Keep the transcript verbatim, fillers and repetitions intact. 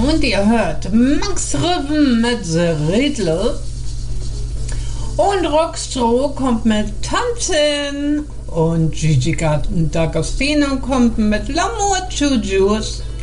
und ihr hört Max Riven mit The Riddle und Rockstro kommt mit Tanzen und Gigi D'Agostino kommt mit L'amour toujours.